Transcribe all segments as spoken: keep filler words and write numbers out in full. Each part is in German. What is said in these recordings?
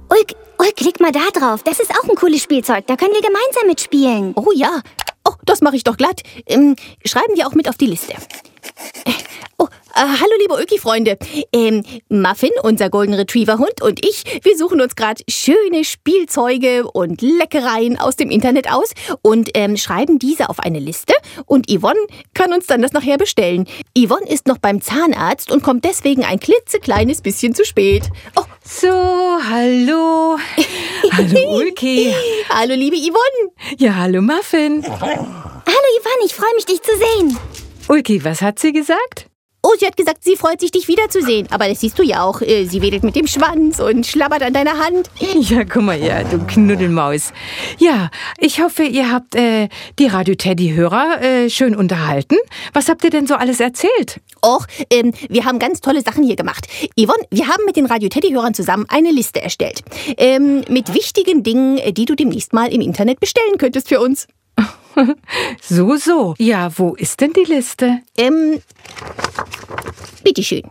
Ulk, Ulk, klick mal da drauf. Das ist auch ein cooles Spielzeug. Da können wir gemeinsam mitspielen. Oh ja. Oh, das mache ich doch glatt. Ähm, schreiben wir auch mit auf die Liste. Oh, äh, hallo liebe Ulki-Freunde. Ähm, Muffin, unser Golden Retriever-Hund, und ich, wir suchen uns gerade schöne Spielzeuge und Leckereien aus dem Internet aus und ähm, schreiben diese auf eine Liste. Und Yvonne kann uns dann das nachher bestellen. Yvonne ist noch beim Zahnarzt und kommt deswegen ein klitzekleines bisschen zu spät. Oh. So, hallo. Hallo Ulki. Hallo liebe Yvonne. Ja, hallo Muffin. Hallo Yvonne, ich freue mich, dich zu sehen. Ulki, was hat sie gesagt? Oh, sie hat gesagt, sie freut sich, dich wiederzusehen. Aber das siehst du ja auch. Sie wedelt mit dem Schwanz und schlabbert an deiner Hand. Ja, guck mal, ja, du Knuddelmaus. Ja, ich hoffe, ihr habt äh, die Radio-Teddy-Hörer äh, schön unterhalten. Was habt ihr denn so alles erzählt? Och, ähm, wir haben ganz tolle Sachen hier gemacht. Yvonne, wir haben mit den Radio-Teddy-Hörern zusammen eine Liste erstellt. Ähm, mit wichtigen Dingen, die du demnächst mal im Internet bestellen könntest für uns. So, so. Ja, wo ist denn die Liste? Ähm, bitteschön.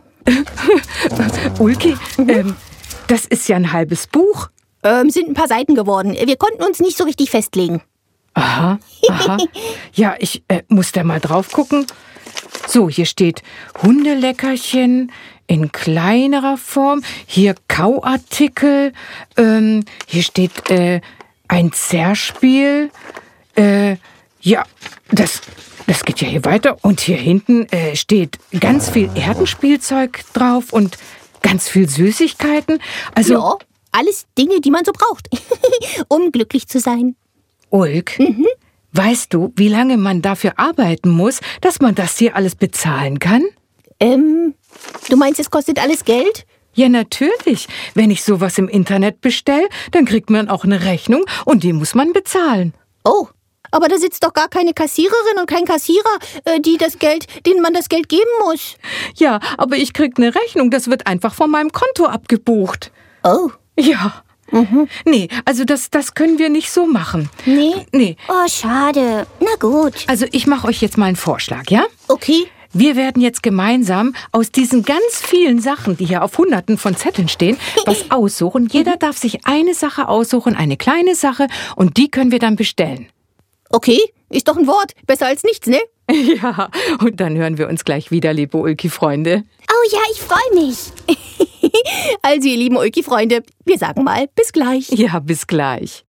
Ulki, ähm, das ist ja ein halbes Buch. Ähm, sind ein paar Seiten geworden. Wir konnten uns nicht so richtig festlegen. Aha, aha. Ja, ich äh, muss da mal drauf gucken. So, hier steht Hundeleckerchen in kleinerer Form. Hier Kauartikel. Ähm, hier steht äh, ein Zerspiel. Äh, ja, das, das geht ja hier weiter. Und hier hinten äh, steht ganz viel Erdenspielzeug drauf und ganz viel Süßigkeiten. Also, ja, alles Dinge, die man so braucht, um glücklich zu sein. Ulk, mhm. Weißt du, wie lange man dafür arbeiten muss, dass man das hier alles bezahlen kann? Ähm, du meinst, es kostet alles Geld? Ja, natürlich. Wenn ich sowas im Internet bestelle, dann kriegt man auch eine Rechnung und die muss man bezahlen. Oh, aber da sitzt doch gar keine Kassiererin und kein Kassierer, äh, die das Geld, denen man das Geld geben muss. Ja, aber ich krieg eine Rechnung, das wird einfach von meinem Konto abgebucht. Oh. Ja. Mhm. Nee, also das, das können wir nicht so machen. Nee? Nee. Oh, schade. Na gut. Also ich mache euch jetzt mal einen Vorschlag, ja? Okay. Wir werden jetzt gemeinsam aus diesen ganz vielen Sachen, die hier auf Hunderten von Zetteln stehen, was aussuchen. Jeder darf sich eine Sache aussuchen, eine kleine Sache, und die können wir dann bestellen. Okay, ist doch ein Wort. Besser als nichts, ne? Ja, und dann hören wir uns gleich wieder, liebe Ulki-Freunde. Oh ja, ich freue mich. Also, ihr lieben Ulki-Freunde, wir sagen mal bis gleich. Ja, bis gleich.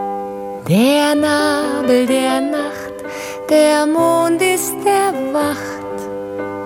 Der Nabel der Nacht, der Mond ist erwacht.